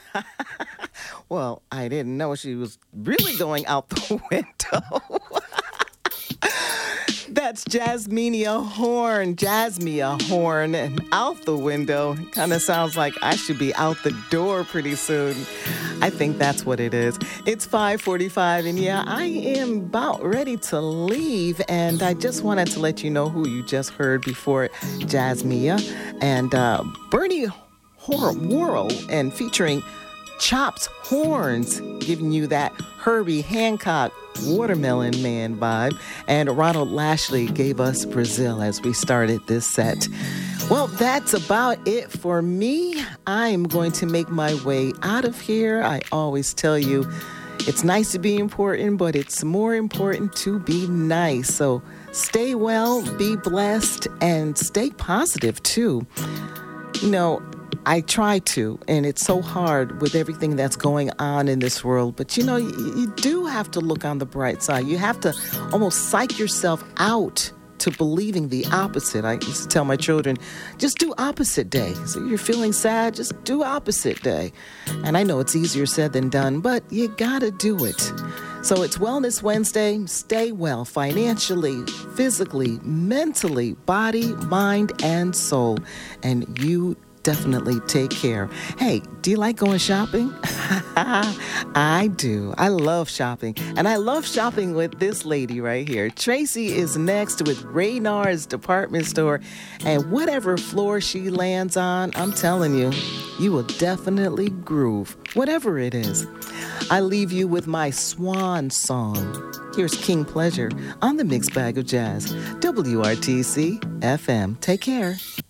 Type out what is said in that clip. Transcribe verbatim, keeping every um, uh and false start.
Well, I didn't know she was really going out the window. That's Jasmina Horn. Jasmia Horn. And out the window. Kind of sounds like I should be out the door pretty soon. I think that's what it is. It's five forty-five, and yeah, I am about ready to leave. And I just wanted to let you know who you just heard before Jasmia. And uh, Bernie Hor- Worrell, and featuring Chops Horns, giving you that Herbie Hancock Watermelon Man vibe. And Ronald Lashley gave us Brazil as we started this set. Well, that's about it for me. I'm going to make my way out of here. I always tell you, it's nice to be important, but it's more important to be nice. So stay well, be blessed, and stay positive too. You know, I try to, and it's so hard with everything that's going on in this world. But, you know, you, you do have to look on the bright side. You have to almost psych yourself out to believing the opposite. I used to tell my children, just do opposite day. So you're feeling sad, just do opposite day. And I know it's easier said than done, but you gotta do it. So it's Wellness Wednesday. Stay well financially, physically, mentally, body, mind, and soul. And you definitely take care. Hey, do you like going shopping? I do. I love shopping. And I love shopping with this lady right here. Tracy is next with Raynard's Department Store. And whatever floor she lands on, I'm telling you, you will definitely groove, whatever it is. I leave you with my swan song. Here's King Pleasure on the Mixed Bag of Jazz. W R T C F M. Take care.